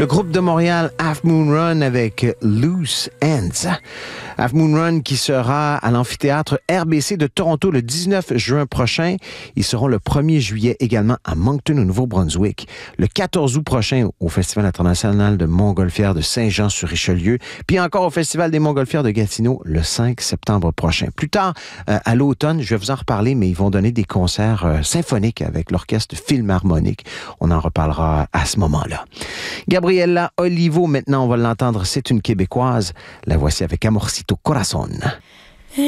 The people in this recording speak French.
Le groupe de Montréal, Half Moon Run avec Loose Ends. Half Moon Run qui sera à l'amphithéâtre RBC de Toronto le 19 juin prochain. Ils seront le 1er juillet également à Moncton, au Nouveau-Brunswick. Le 14 août prochain au Festival international de Montgolfière de Saint-Jean-sur-Richelieu. Puis encore au Festival des Montgolfières de Gatineau le 5 septembre prochain. Plus tard, à l'automne, je vais vous en reparler, mais ils vont donner des concerts symphoniques avec l'orchestre Philharmonique. On en reparlera à ce moment-là. Gabriella Olivo, maintenant, on va l'entendre, c'est une Québécoise. La voici avec Amorcito Corazon.